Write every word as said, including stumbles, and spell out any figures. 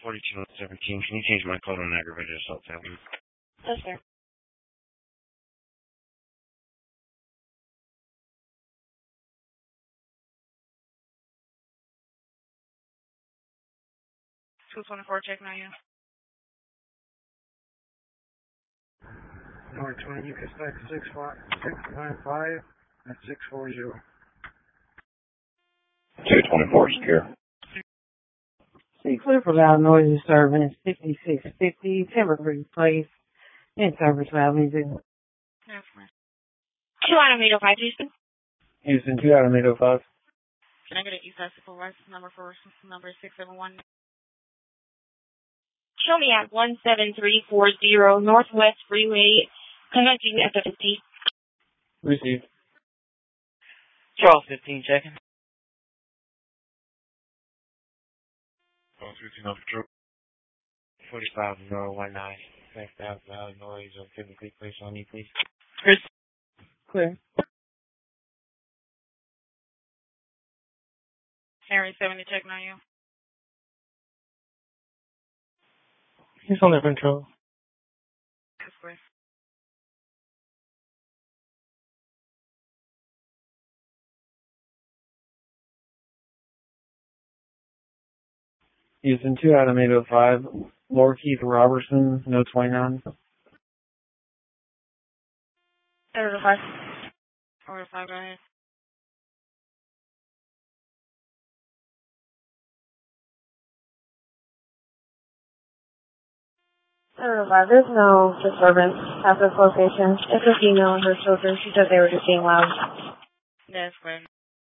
forty-two seventeen. Can you change my code on aggravated assault tab? Yes, sir. two twenty-four, check now, yeah. North twenty, you can expect six nine five at six four zero. two twenty-four, secure. See, clear for loud noise disturbance, fifty-six fifty, Timbercreek Place, in service Avenue. Yes, ma'am. two out of eight oh five, Houston. Houston, two out of eight oh five. Can I get an East Side Supervisor number for number six seven one? Show me at one seven three four zero Northwest Freeway, connecting at the fifty. Received. Charles fifteen, checking. Charles fifteen off patrol. forty-five zero one nine. Next out loud noise on Timbercreek Place on you, please. Chris. Clear. Harry seventy, check now, yeah. He's on the control. Yes, please. Houston, two out of eight oh five. Lord Keith Robertson, no twenty-nine. Order five. Order five, go ahead. Order five, there's no disturbance at this location. It's a female and her children. She said they were just being loud. Yes, friend.